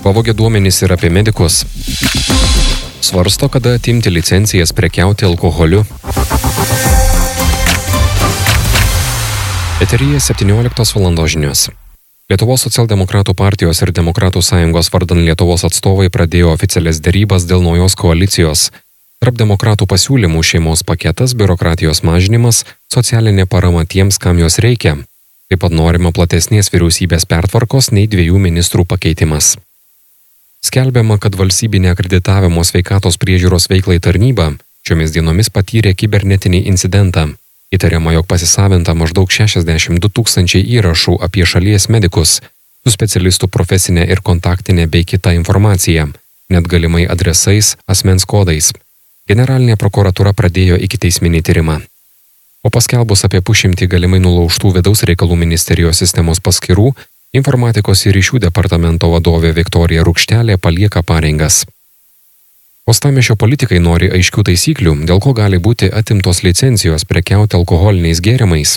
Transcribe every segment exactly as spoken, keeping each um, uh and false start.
Pavogė duomenys ir apie medikus. Svarsto, kada atimti licencijas prekiauti alkoholiu. Eteryje septynioliktos valandos žinios. Lietuvos socialdemokratų partijos ir Demokratų sąjungos vardan Lietuvos atstovai pradėjo oficialias derybas dėl naujos koalicijos. Tarp demokratų pasiūlymų šeimos paketas, biurokratijos mažinimas, socialinė parama tiems, kam jos reikia. Taip pat norima platesnės vyriausybės pertvarkos nei dviejų ministrų pakeitimas. Skelbiama, kad valstybinė akreditavimo sveikatos priežiūros veiklai tarnyba šiomis dienomis patyrė kibernetinį incidentą. Įtariama, jog pasisavinta maždaug šešiasdešimt du tūkstančiai įrašų apie šalies medikus, su specialistų profesinė ir kontaktinė bei kita informacija, net galimai adresais, asmens kodais. Generalinė prokuratūra pradėjo ikiteisminį tyrimą. O paskelbus apie pusšimtį galimai nulaužtų vidaus reikalų ministerijos sistemos paskyrų, informatikos ir ryšių departamento vadovė Viktorija Rukštelė palieka pareigas. Uostamiesčio politikai nori aiškių taisyklių, dėl ko gali būti atimtos licencijos prekiauti alkoholiniais gėrimais.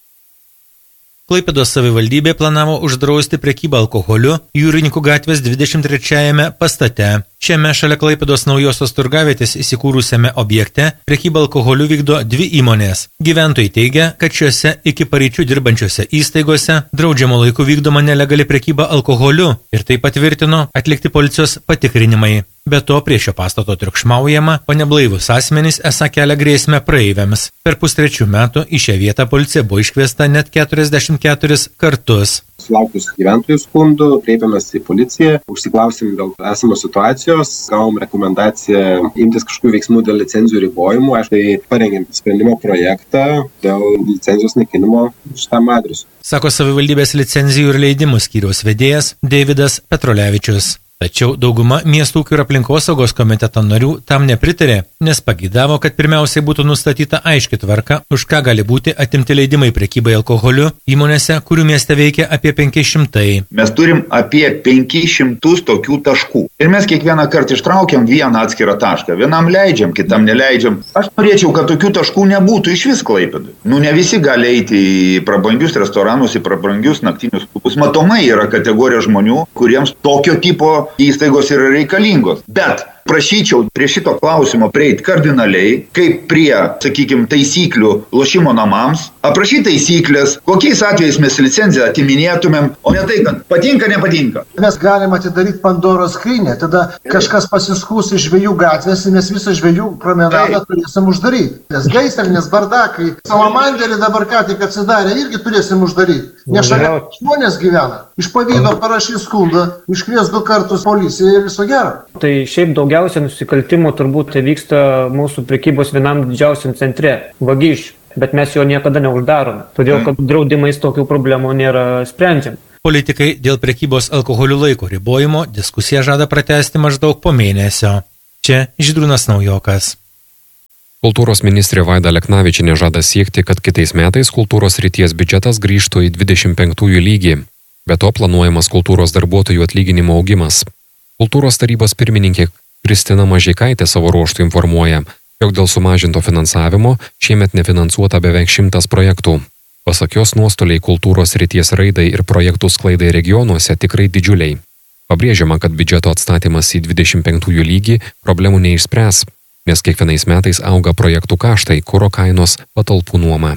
Klaipėdos savivaldybė planavo uždrausti prekybą alkoholiu Jūrininkų gatvės dvidešimt trečiajame pastate. Šiame šalia Klaipėdos naujosios turgavietės įsikūrusiame objekte prekybą alkoholiu vykdo dvi įmonės. Gyventojai teigia, kad šiuose iki paryčių dirbančiose įstaigose draudžiamo laiku vykdoma nelegali prekyba alkoholiu ir tai patvirtino atlikti policijos patikrinimai. Be to, prie šio pastato triukšmaujama, o neblaivus asmenys esą kelia grėsmę praeiviams. Per pustrečių metų į šią vietą policija buvo iškviesta net keturiasdešimt keturis kartus. Sulaukus gyventojų skundų, kreipėmės į policiją, užsiklausėm dėl esamos situacijos, gavom rekomendaciją imtis kažkokių veiksmų dėl licencijų ribojimų, aš tai parengėm sprendimo projektą dėl licencijos naikinimo šitam adresu. Sako savivaldybės licenzijų ir leidimų skyriaus vedėjas Deividas Petrolevičius. Tačiau dauguma miestų ūkio ir aplinkosaugos komiteto narių tam nepritarė, nes pageidavo, kad pirmiausiai būtų nustatyta aiški tvarka, už ką gali būti atimti leidimai prekybai alkoholiu įmonėse, kurių mieste veikia apie penki šimtai. Mes turim apie penkis šimtus tokių taškų. Ir mes kiekvieną kartą ištraukiam vieną atskirą tašką. Vienam leidžiam, kitam neleidžiam. Aš norėčiau, kad tokių taškų nebūtų iš vis Klaipėdoj. Nu, ne visi gali eiti į prabangius restoranus, į prabangius naktinius klubus. Matomai yra kategorija žmonių, kuriems tokio tipo įstaigos yra reikalingos. Bet prašyčiau prie šito klausimo prieiti kardinaliai, kaip prie, sakykime, taisyklių lošimo namams, aprašyti taisyklės, kokiais atvejais mes licenciją atiminėtumėm, o ne tai, kad patinka, nepatinka. Mes galim atidaryti Pandoros skrynią, tada kažkas pasiskūs iš žvejų gatvės, nes visą žvejų promenadą turėsim uždaryti. Nes gaisrinės bardakai, Salamanderį dabar ką tik atsidarė, irgi turėsim uždaryti. Nes šalia žmonės gyvena. Iš pavydo parašys skundą, iškvies du kartus policiją ir viso gero. Tai šiaip daugiausia nusikaltimų turbūt tai vyksta mūsų prekybos vienam didžiausiam centre – Vagišių, bet mes jo niekada neuždarome, todėl kad draudimais tokių problemų nėra sprendžiam. Politikai dėl prekybos alkoholiu laiko ribojimo diskusiją žada pratęsti maždaug po mėnesio. Čia Žydrūnas Naujokas. Kultūros ministrė Vaida Aleknavičienė žada siekti, kad kitais metais kultūros srities biudžetas grįžtų į dvidešimt penktųjų lygį. Be to planuojamas kultūros darbuotojų atlyginimo augimas. Kultūros tarybos pirmininkė Kristina Mažeikaitė savo ruožtų informuoja, jog dėl sumažinto finansavimo šiemet nefinansuota beveik šimtas projektų. Pasak jos, nuostoliai kultūros srities raidai ir projektų sklaidai regionuose tikrai didžiuliai. Pabrėžiama, kad biudžeto atstatymas į dvidešimt penktųjų lygį problemų neišspręs, nes kiekvienais metais auga projektų kaštai, kuro kainos, patalpų nuoma.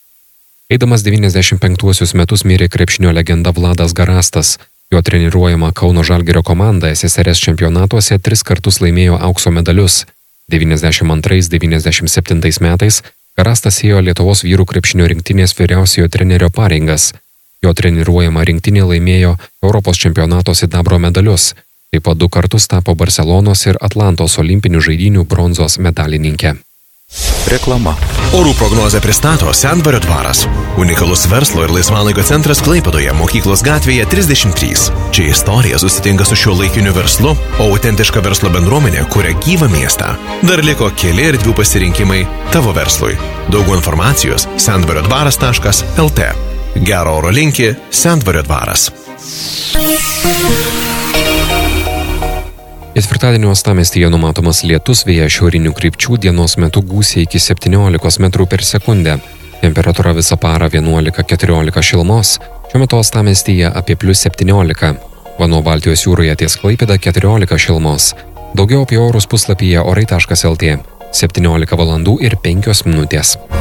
Eidamas devyniasdešimt penktuosius metus mirė krepšinio legenda Vladas Garastas. Jo treniruojama Kauno Žalgirio komanda S S R S čempionatuose tris kartus laimėjo aukso medalius. devyniasdešimt antrais devyniasdešimt septintais metais Garastas ėjo Lietuvos vyrų krepšinio rinktinės vyriausiojo trenerio pareigas. Jo treniruojama rinktinė laimėjo Europos čempionato sidabro medalius. Taip pat du kartus tapo Barselonos ir Atlantos olimpinių žaidynių bronzos medalininkė. Reklama. Orų prognozę pristato Sendvario dvaras. Unikalus verslo ir laisvalaikio centras Klaipėdoje, Mokyklos gatvėje trisdešimt trys. Čia istorija susitinka su šiuo laikiniu verslu, o autentiška verslo bendruomenė kuria gyvą miestą. Dar liko keli erdvių pasirinkimai tavo verslui. Daugiau informacijos sendvario dvaras taškas el te. Gero oro linki Sendvario dvaras. Ketvirtadienio uostamiestyje numatomas lietus, vėjas šiaurinių krypčių, dienos metu gūsiai iki septyniolikos metrų per sekundę. Temperatūra visą parą vienuolika keturiolika šilumos, šiuo metu uostamiestyje apie plius septyniolika. Vanduo Baltijos jūroje ties Klaipėda keturiolika šilumos. Daugiau apie orus puslapyje orai taškas lt. septyniolika valandų ir penkios minutės.